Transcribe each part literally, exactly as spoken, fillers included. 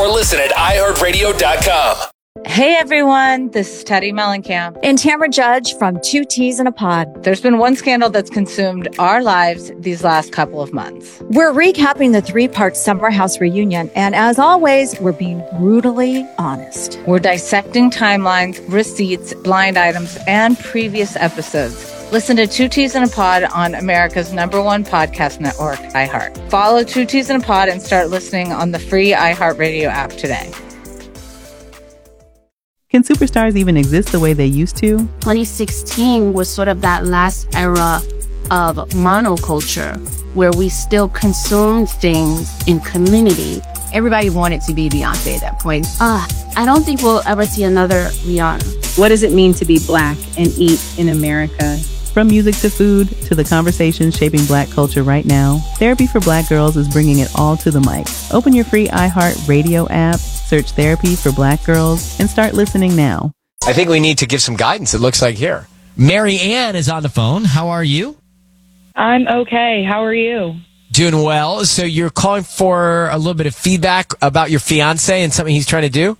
or listen at i heart radio dot com. Hey everyone, this is Teddy Mellencamp and Tamara Judge from Two Teas in a Pod. There's been one scandal that's consumed our lives these last couple of months. We're recapping the three-part Summer House reunion, and as always, we're being brutally honest. We're dissecting timelines, receipts, blind items, and previous episodes. Listen to Two Teas in a Pod on America's number one podcast network, iHeart. Follow Two Teas in a Pod and start listening on the free iHeartRadio app today. Can superstars even exist the way they used to? twenty sixteen was sort of that last era of monoculture where we still consumed things in community. Everybody wanted to be Beyonce at that point. Uh, I don't think we'll ever see another Rihanna. What does it mean to be Black and eat in America? From music to food to the conversations shaping Black culture right now, Therapy for Black Girls is bringing it all to the mic. Open your free iHeart Radio app, search Therapy for Black Girls, and start listening now. I think we need to give some guidance, it looks like here. Mary Ann is on the phone. How are you? I'm okay. How are you? Doing well. So you're calling for a little bit of feedback about your fiance and something he's trying to do?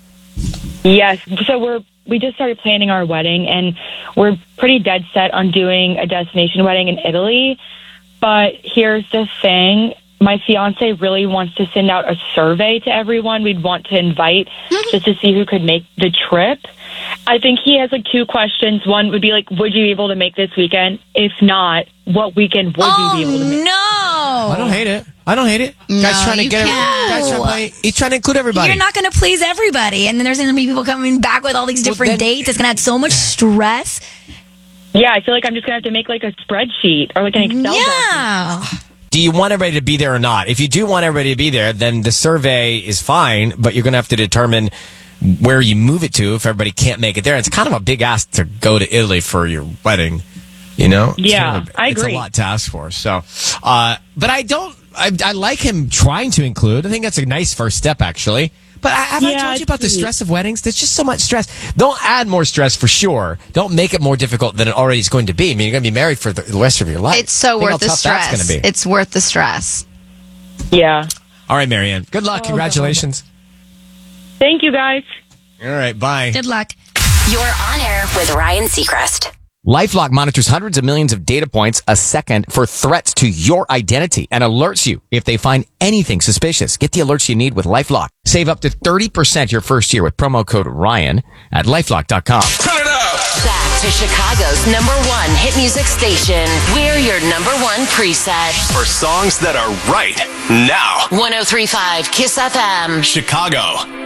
Yes. So we're we just started planning our wedding, and we're pretty dead set on doing a destination wedding in Italy. But here's the thing. My fiance really wants to send out a survey to everyone we'd want to invite just to see who could make the trip. I think he has like two questions. One would be like, would you be able to make this weekend? If not, what weekend would oh, you be able to make? No. I don't hate it. I don't hate it. No, guy's trying to you get can't. every, guy's trying to play, he's trying to include everybody. You're not going to please everybody. And then there's going to be people coming back with all these different well, then, dates. It's going to add so much stress. Yeah, I feel like I'm just going to have to make like a spreadsheet or like an Excel Yeah. document. Do you want everybody to be there or not? If you do want everybody to be there, then the survey is fine, but you're going to have to determine where you move it to if everybody can't make it there. It's kind of a big ask to go to Italy for your wedding, you know? It's Yeah, kind of a, I it's agree. a lot to ask for. So, uh, but I don't, I, I like him trying to include. I think that's a nice first step, actually. But I, have Yeah, I told you about the sweet. stress of weddings? There's just so much stress. Don't add more stress for sure. Don't make it more difficult than it already is going to be. I mean, you're going to be married for the the rest of your life. It's so Think worth how the tough that's stress. gonna be. It's worth the stress. Yeah. All right, Marianne. Good luck. Congratulations. Thank you, guys. All right, bye. Good luck. You're on air with Ryan Seacrest. LifeLock monitors hundreds of millions of data points a second for threats to your identity and alerts you if they find anything suspicious. Get the alerts you need with LifeLock. Save up to thirty percent your first year with promo code Ryan at lifelock dot com. Turn it up! Back to Chicago's number one hit music station. We're your number one preset. For songs that are right now. one oh three point five Kiss F M. Chicago.